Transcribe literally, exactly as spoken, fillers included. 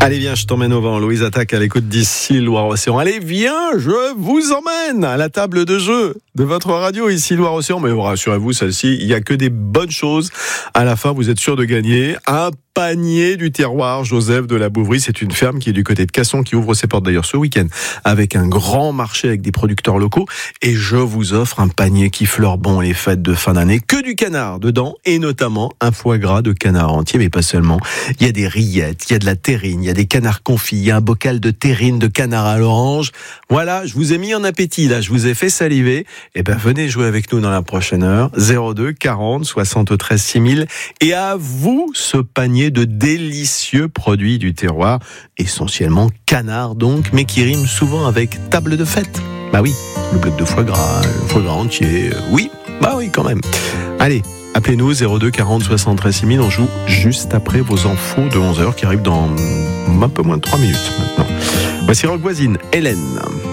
Allez, viens, je t'emmène au vent. Louise Attaque à l'écoute d'ici Loire-Océan. Allez, viens, je vous emmène à la table de jeu de votre radio ici Loire-Océan. Mais rassurez-vous, celle-ci, il n'y a que des bonnes choses. À la fin, vous êtes sûr de gagner un panier du terroir Joseph de la Bouverie. C'est une ferme qui est du côté de Casson, qui ouvre ses portes d'ailleurs ce week-end avec un grand marché avec des producteurs locaux. Et je vous offre un panier qui fleure bon les fêtes de fin d'année. Que du canard dedans et notamment un foie gras de canard entier, mais pas seulement. Il y a des rillettes, il y a de la terrine, il y a des canards confits, il y a un bocal de terrine de canard à l'orange. Voilà, je vous ai mis en appétit là, je vous ai fait saliver. Eh ben venez jouer avec nous dans la prochaine heure. zéro deux quarante soixante-treize six mille et à vous ce panier de délicieux produits du terroir, essentiellement canard donc, mais qui rime souvent avec table de fête. Bah oui, le bloc de foie gras, le foie gras entier, euh, oui, bah oui quand même. Allez, appelez-nous zéro deux quarante soixante-treize six mille, on joue juste après vos infos de onze heures qui arrivent dans un peu moins de trois minutes maintenant. Voici Rock Voisine, Hélène.